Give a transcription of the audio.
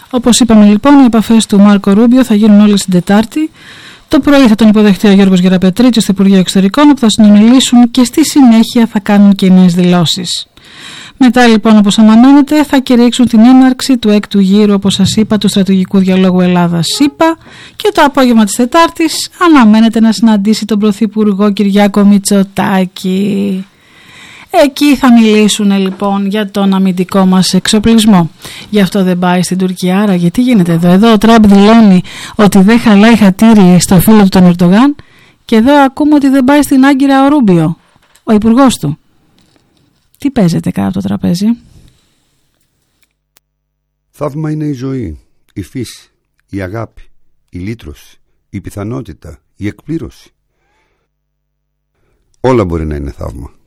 Όπως είπαμε λοιπόν, οι επαφές του Μάρκο Ρούμπιο θα γίνουν όλες την Τετάρτη. Το πρωί θα τον υποδεχτεί ο Γιώργος Γεραπετρίτσιος στο Υπουργείο Εξωτερικών, όπου θα συνομιλήσουν και στη συνέχεια θα κάνουν και νέες δηλώσεις. Μετά λοιπόν, όπως αναμένεται, θα κηρύξουν την έναρξη του έκτου γύρου, όπως σας είπα, του στρατηγικού διαλόγου Ελλάδα-ΣΥΠΑ, και το απόγευμα της Τετάρτης αναμένεται να συναντήσει τον Πρωθυπουργό Κυριάκο Μητσοτάκη. Εκεί θα μιλήσουν λοιπόν για τον αμυντικό μας εξοπλισμό. Γι' αυτό δεν πάει στην Τουρκία. Άρα γιατί γίνεται εδώ? Εδώ ο Τραμπ δηλώνει ότι δεν χαλάει χατήρι στο φίλο του τον Ερντογάν, και εδώ ακούμε ότι δεν πάει στην Άγκυρα ο Ρούμπιο, ο υπουργός του. Τι παίζεται κάτω από το τραπέζι? Θαύμα είναι η ζωή, η φύση, η αγάπη, η λύτρωση, η πιθανότητα, η εκπλήρωση. Όλα μπορεί να είναι θαύμα.